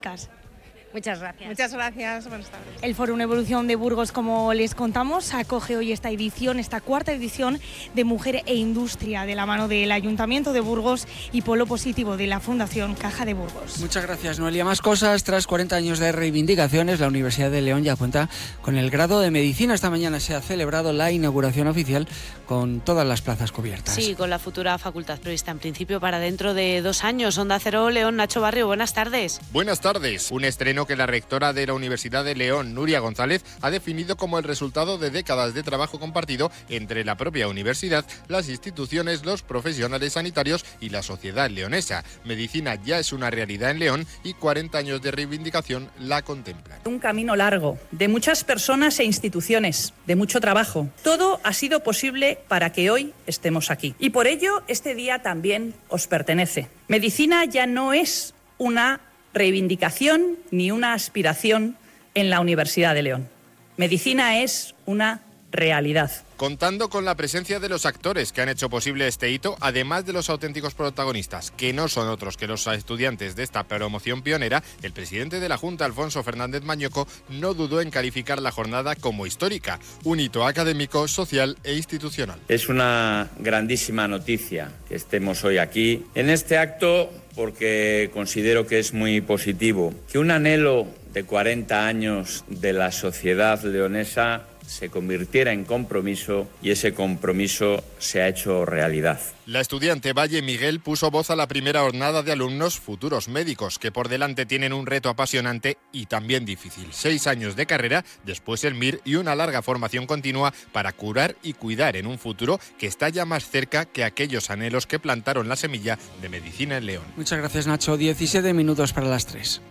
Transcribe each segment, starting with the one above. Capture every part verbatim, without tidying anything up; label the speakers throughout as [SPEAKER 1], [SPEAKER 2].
[SPEAKER 1] Muchas gracias.
[SPEAKER 2] Muchas gracias, buenas tardes.
[SPEAKER 1] El Foro Una Evolución de Burgos, como les contamos, acoge hoy esta edición, esta cuarta edición de Mujer e Industria, de la mano del Ayuntamiento de Burgos y Polo Positivo de la Fundación Caja de Burgos.
[SPEAKER 3] Muchas gracias, Noelia. Más cosas. Tras cuarenta años de reivindicaciones, la Universidad de León ya cuenta con el grado de Medicina. Esta mañana se ha celebrado la inauguración oficial con todas las plazas cubiertas.
[SPEAKER 4] Sí, con la futura facultad prevista en principio para dentro de dos años. Onda Cero, León, Nacho Barrio, buenas tardes.
[SPEAKER 5] Buenas tardes. Un estreno que la rectora de la Universidad de León, Nuria González, ha definido como el resultado de décadas de trabajo compartido entre la propia universidad, las instituciones, los profesionales sanitarios y la sociedad leonesa. Medicina ya es una realidad en León y cuarenta años de reivindicación la contemplan.
[SPEAKER 6] Un camino largo, de muchas personas e instituciones, de mucho trabajo. Todo ha sido posible para que hoy estemos aquí. Y por ello, este día también os pertenece. Medicina ya no es una reivindicación ni una aspiración en la Universidad de León. Medicina es una realidad.
[SPEAKER 5] Contando con la presencia de los actores que han hecho posible este hito, además de los auténticos protagonistas, que no son otros que los estudiantes de esta promoción pionera, el presidente de la Junta, Alfonso Fernández Mañoco, no dudó en calificar la jornada como histórica, un hito académico, social e institucional.
[SPEAKER 7] Es una grandísima noticia que estemos hoy aquí en este acto, porque considero que es muy positivo que un anhelo de cuarenta años de la sociedad leonesa se convirtiera en compromiso y ese compromiso se ha hecho realidad.
[SPEAKER 5] La estudiante Valle Miguel puso voz a la primera jornada de alumnos futuros médicos que por delante tienen un reto apasionante y también difícil. Seis años de carrera, después el M I R y una larga formación continua para curar y cuidar en un futuro que está ya más cerca que aquellos anhelos que plantaron la semilla de medicina en León.
[SPEAKER 3] Muchas gracias, Nacho. diecisiete minutos para las tres.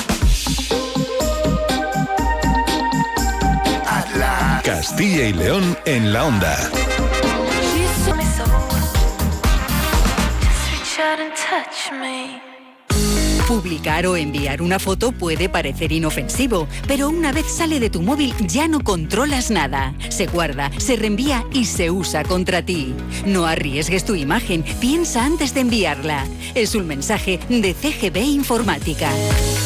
[SPEAKER 8] Castilla y León en la onda.
[SPEAKER 9] Publicar o enviar una foto puede parecer inofensivo, pero una vez sale de tu móvil ya no controlas nada. Se guarda, se reenvía y se usa contra ti. No arriesgues tu imagen, piensa antes de enviarla. Es un mensaje de C G B Informática.